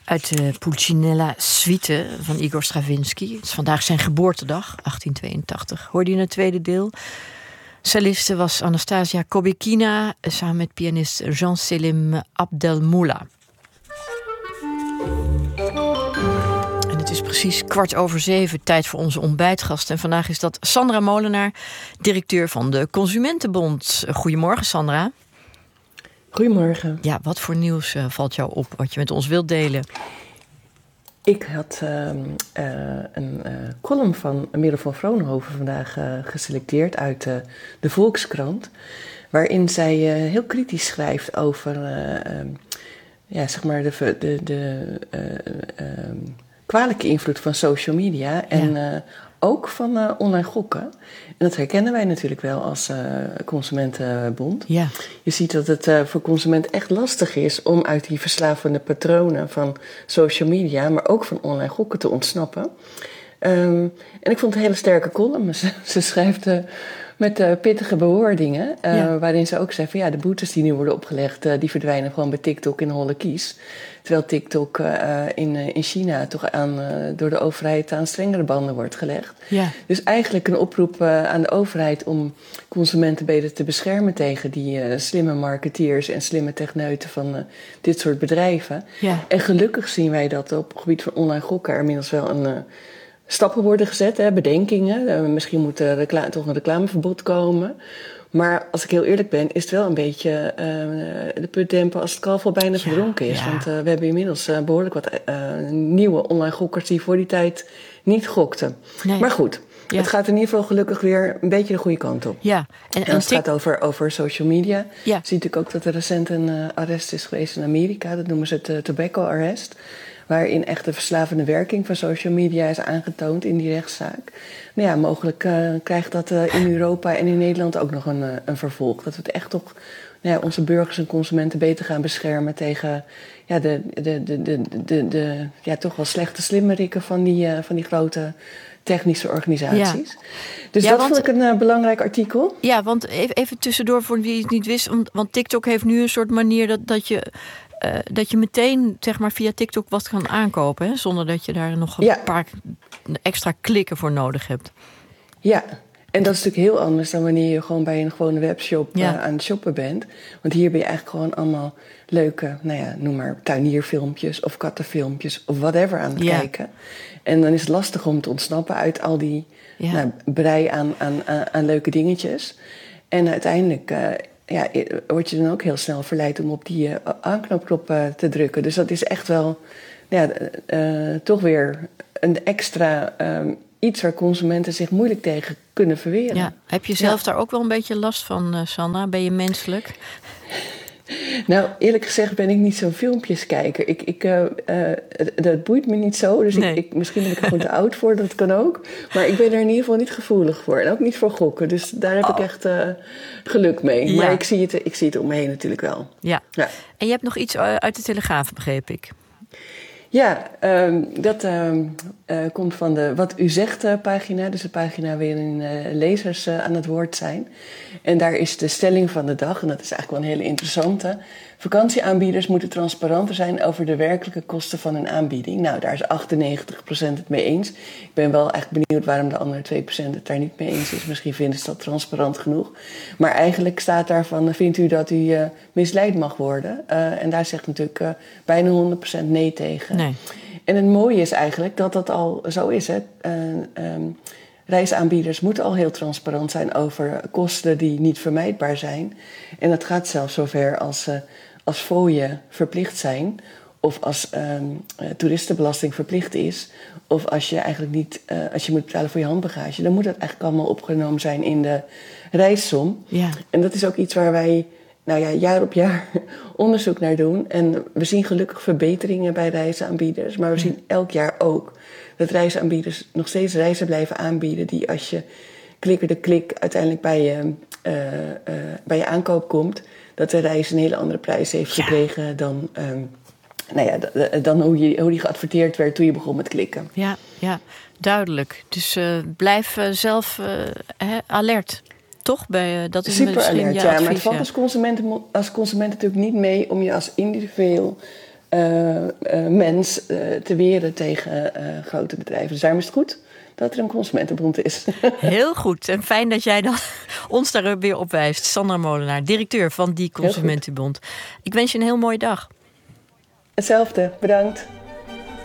Uit de Pulcinella Suite van Igor Stravinsky. Het is vandaag zijn geboortedag, 1882. Hoorde je in het tweede deel. Celliste was Anastasia Kobekina samen met pianist Jean Selim Abdelmoula. En het is precies 6:15, tijd voor onze ontbijtgast. En vandaag is dat Sandra Molenaar, directeur van de Consumentenbond. Goedemorgen, Sandra. Goedemorgen. Ja, wat voor nieuws valt jou op wat je met ons wilt delen? Ik had een column van Merel van Vroonhoven vandaag geselecteerd uit de Volkskrant. Waarin zij heel kritisch schrijft over zeg maar de kwalijke invloed van social media en ook van online gokken. En dat herkennen wij natuurlijk wel als Consumentenbond. Ja. Je ziet dat het voor consumenten echt lastig is om uit die verslavende patronen van social media, maar ook van online gokken te ontsnappen. En ik vond het een hele sterke column. Ze schrijft met pittige bewoordingen, waarin ze ook zegt van de boetes die nu worden opgelegd, die verdwijnen gewoon bij TikTok in holle kies. Terwijl TikTok in China toch door de overheid aan strengere banden wordt gelegd. Ja. Dus eigenlijk een oproep aan de overheid om consumenten beter te beschermen tegen die slimme marketeers en slimme techneuten van dit soort bedrijven. Ja. En gelukkig zien wij dat op het gebied van online gokken er inmiddels wel stappen worden gezet, bedenkingen. Misschien moet toch een reclameverbod komen. Maar als ik heel eerlijk ben, is het wel een beetje de put dempen als het kalf al bijna verdronken is. Ja. Want we hebben inmiddels behoorlijk wat nieuwe online gokkers die voor die tijd niet gokten. Nee. Maar goed, het gaat in ieder geval gelukkig weer een beetje de goede kant op. Ja. En als het gaat over social media, zie je natuurlijk ook dat er recent een arrest is geweest in Amerika. Dat noemen ze het tobacco arrest. Waarin echt de verslavende werking van social media is aangetoond in die rechtszaak. Nou ja, mogelijk krijgt dat in Europa en in Nederland ook nog een vervolg. Dat we het echt toch onze burgers en consumenten beter gaan beschermen tegen de toch wel slechte slimmerikken van die grote technische organisaties. Ja. Dus dat vond ik een belangrijk artikel. Ja, want even tussendoor voor wie het niet wist. Want TikTok heeft nu een soort manier dat je meteen zeg maar via TikTok wat kan aankopen, hè? Zonder dat je daar nog een paar extra klikken voor nodig hebt. Ja, en dat is natuurlijk heel anders dan wanneer je gewoon bij een gewone webshop aan het shoppen bent. Want hier ben je eigenlijk gewoon allemaal leuke, noem maar tuinierfilmpjes of kattenfilmpjes of whatever aan het kijken. En dan is het lastig om te ontsnappen uit al die brei aan leuke dingetjes. En uiteindelijk word je dan ook heel snel verleid om op die aanknopknop te drukken. Dus dat is echt wel toch weer een extra iets waar consumenten zich moeilijk tegen kunnen verweren. Ja. Heb je zelf daar ook wel een beetje last van, Sandra? Ben je menselijk? Nou, eerlijk gezegd ben ik niet zo'n filmpjeskijker. Dat boeit me niet zo. Dus nee. Misschien ben ik er gewoon te oud voor, dat kan ook. Maar ik ben er in ieder geval niet gevoelig voor. En ook niet voor gokken. Dus daar heb ik echt geluk mee. Ja. Maar ik zie het om me heen natuurlijk wel. Ja. En je hebt nog iets uit de Telegraaf, begreep ik. Ja, dat komt van de Wat U Zegt pagina. Dus de pagina waarin lezers aan het woord zijn. En daar is de stelling van de dag. En dat is eigenlijk wel een hele interessante. Vakantieaanbieders moeten transparanter zijn over de werkelijke kosten van hun aanbieding. Nou, daar is 98% het mee eens. Ik ben wel echt benieuwd waarom de andere 2% het daar niet mee eens is. Misschien vinden ze dat transparant genoeg. Maar eigenlijk staat daarvan, vindt u dat u misleid mag worden? En daar zegt natuurlijk bijna 100% nee tegen. Nee. En het mooie is eigenlijk dat dat al zo is. Hè? Reisaanbieders moeten al heel transparant zijn over kosten die niet vermijdbaar zijn. En dat gaat zelfs zover als fooien verplicht zijn, of als toeristenbelasting verplicht is, of als je eigenlijk niet, als je moet betalen voor je handbagage, dan moet dat eigenlijk allemaal opgenomen zijn in de reissom. Ja. En dat is ook iets waar wij jaar op jaar onderzoek naar doen. En we zien gelukkig verbeteringen bij reisaanbieders, maar we zien elk jaar ook dat reisaanbieders nog steeds reizen blijven aanbieden die, als je klikker de klik uiteindelijk bij je aankoop komt, dat de reis een hele andere prijs heeft gekregen dan hoe die geadverteerd werd toen je begon met klikken. Ja, duidelijk. Dus blijf zelf alert. Toch? Dat is super misschien alert, advies, maar het valt als consument natuurlijk niet mee om je als individueel mens te weren tegen grote bedrijven. Dus daarom is het goed dat er een consumentenbond is. Heel goed. En fijn dat jij dan ons daar weer op wijst. Sandra Molenaar, directeur van die Consumentenbond. Ik wens je een heel mooie dag. Hetzelfde. Bedankt.